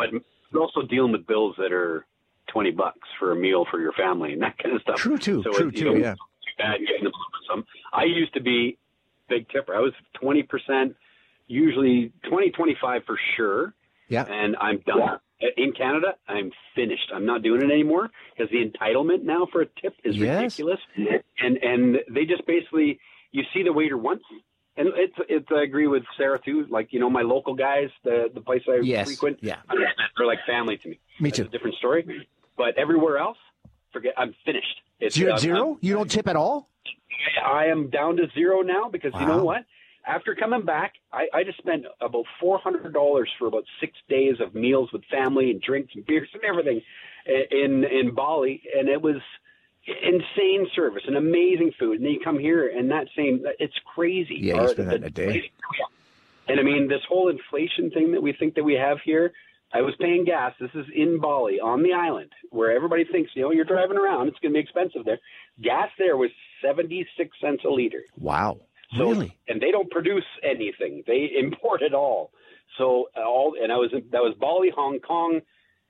But also dealing with bills that are $20 for a meal for your family and that kind of stuff. True too. So True too. Yeah. Too bad getting them some. I used to be big tipper. I was 20%, usually 20, 25 for sure. Yeah. And I'm done. Yeah. In Canada, I'm finished. I'm not doing it anymore because the entitlement now for a tip is ridiculous. And they just basically, you see the waiter once. And it's I agree with Sarah too. Like, my local guys, the place I frequent, they're like family to me. Me too. It's a different story. But everywhere else, forget. I'm finished. You're at zero? You don't tip at all? I am down to zero now because you know what? After coming back, I just spent about $400 for about 6 days of meals with family and drinks and beers and everything in Bali, and it was insane service and amazing food. And then you come here and it's crazy. Yeah, you spend that in a day. And I mean, this whole inflation thing that we think that we have here, I was paying gas. This is in Bali on the island where everybody thinks, you're driving around, it's going to be expensive there. Gas there was 76 cents a liter. Wow. So, really? And they don't produce anything. They import it all. So that was Bali, Hong Kong,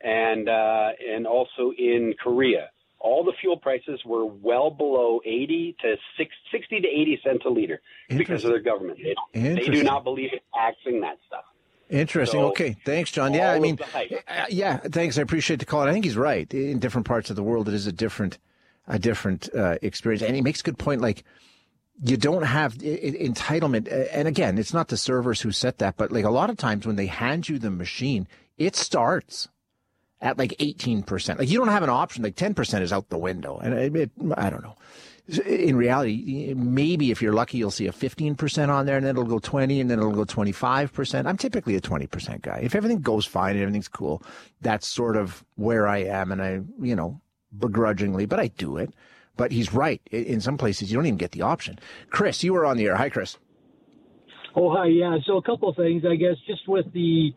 and also in Korea. All the fuel prices were well below 60 to 80 cents a liter because of their government. They do not believe in taxing that stuff. Interesting. So, okay. Thanks, John. Yeah, I mean, thanks. I appreciate the call. I think he's right. In different parts of the world, it is a different experience. And he makes a good point. Like, you don't have entitlement. And again, it's not the servers who set that, but like a lot of times when they hand you the machine, it starts at like 18%. Like you don't have an option. Like 10% is out the window. And I don't know. In reality, maybe if you're lucky, you'll see a 15% on there and then it'll go 20 and then it'll go 25%. I'm typically a 20% guy. If everything goes fine and everything's cool, that's sort of where I am. And I, begrudgingly, but I do it. But he's right. In some places, you don't even get the option. Chris, you were on the air. Hi, Chris. Oh, hi. Yeah. So a couple of things, I guess, just with the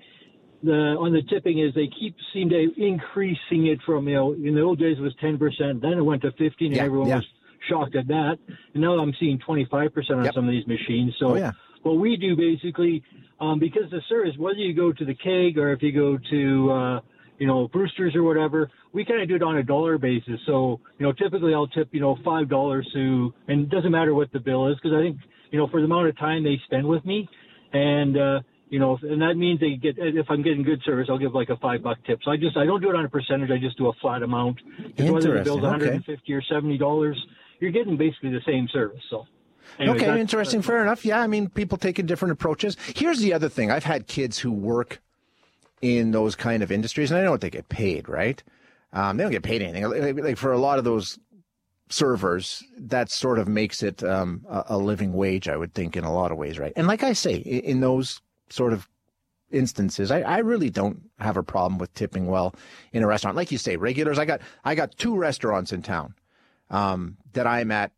on the tipping is they seem to increasing it from, in the old days it was 10%, then it went to 15%, and everyone was shocked at that. And now I'm seeing 25% on some of these machines. So what we do basically, because the service, whether you go to the Keg or if you go to, Brewster's or whatever, we kind of do it on a dollar basis. So, typically I'll tip, $5 to, and it doesn't matter what the bill is, because I think, for the amount of time they spend with me, and, and that means they get, if I'm getting good service, I'll give like a $5 tip. So I don't do it on a percentage. I just do a flat amount. Whether the bill's $150 or $70, you're getting basically the same service. So. Anyways, okay, interesting. Fair enough. Yeah, I mean, people taking different approaches. Here's the other thing. I've had kids who work in those kind of industries, and I know what they get paid, right? They don't get paid anything. Like for a lot of those servers, that sort of makes it a living wage, I would think, in a lot of ways, right? And like I say, in those sort of instances, I really don't have a problem with tipping well in a restaurant. Like you say, regulars, I got 2 restaurants in town that I'm at.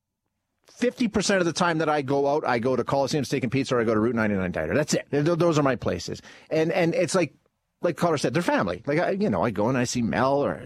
50% of the time that I go out, I go to Coliseum Steak and Pizza or I go to Route 99 Diner. That's it. Those are my places. And it's like Carter said, they're family. Like, I go and I see Mel or,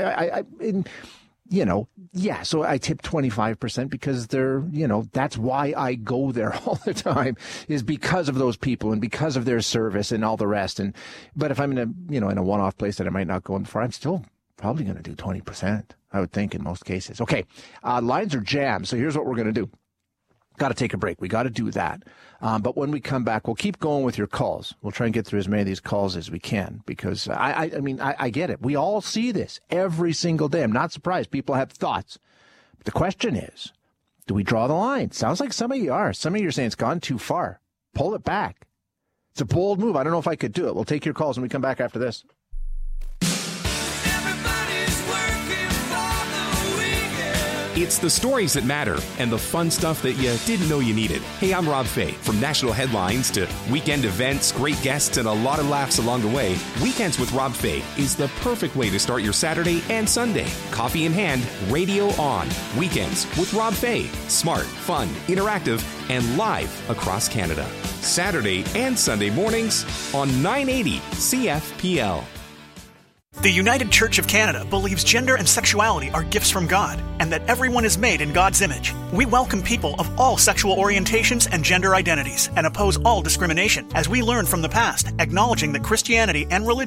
so I tip 25% because they're, that's why I go there all the time, is because of those people and because of their service and all the rest. But if I'm in a one-off place that I might not go in for, I'm still probably going to do 20%, I would think, in most cases. Okay, lines are jammed, so here's what we're going to do. Got to take a break. We got to do that. But when we come back, we'll keep going with your calls. We'll try and get through as many of these calls as we can because, I get it. We all see this every single day. I'm not surprised. People have thoughts. But the question is, do we draw the line? Sounds like some of you are. Some of you are saying it's gone too far. Pull it back. It's a bold move. I don't know if I could do it. We'll take your calls when we come back after this. It's the stories that matter and the fun stuff that you didn't know you needed. Hey, I'm Rob Fay. From national headlines to weekend events, great guests, and a lot of laughs along the way, Weekends with Rob Fay is the perfect way to start your Saturday and Sunday. Coffee in hand, radio on. Weekends with Rob Fay. Smart, fun, interactive, and live across Canada. Saturday and Sunday mornings on 980 CFPL. The United Church of Canada believes gender and sexuality are gifts from God, and that everyone is made in God's image. We welcome people of all sexual orientations and gender identities, and oppose all discrimination, as we learn from the past, acknowledging that Christianity and religion